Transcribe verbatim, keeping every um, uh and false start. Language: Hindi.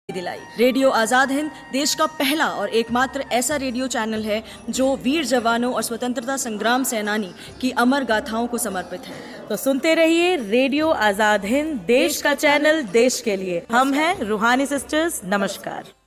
दिलाई। रेडियो आजाद हिंद देश का पहला और एकमात्र ऐसा रेडियो चैनल है जो वीर जवानों और स्वतंत्रता संग्राम सेनानी की अमर गाथाओं को समर्पित है। तो सुनते रहिए रेडियो आजाद हिंद, देश का चैनल देश के लिए। हम हैं रूहानी सिस्टर्स। नमस्कार।